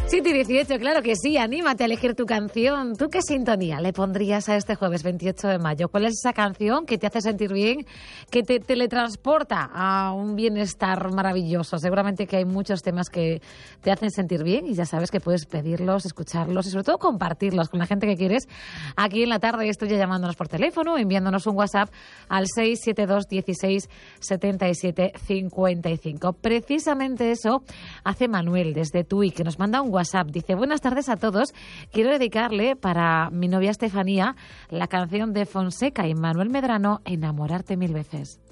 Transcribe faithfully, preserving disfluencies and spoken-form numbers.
siete y dieciocho, claro que sí, anímate a elegir tu canción. ¿Tú qué sintonía le pondrías a este jueves veintiocho de mayo? ¿Cuál es esa canción que te hace sentir bien, que te teletransporta a un bienestar maravilloso? Seguramente que hay muchos temas que te hacen sentir bien y ya sabes que puedes pedirlos, escucharlos y sobre todo compartirlos con la gente que quieres. Aquí en la tarde estoy ya llamándonos por teléfono, enviándonos un WhatsApp al seis siete dos dieciséis setenta y siete cincuenta y cinco. Precisamente eso hace Manuel desde Tui, que nos manda un WhatsApp. Dice: buenas tardes a todos. Quiero dedicarle para mi novia Estefanía la canción de Fonseca y Manuel Medrano, Enamorarte mil veces.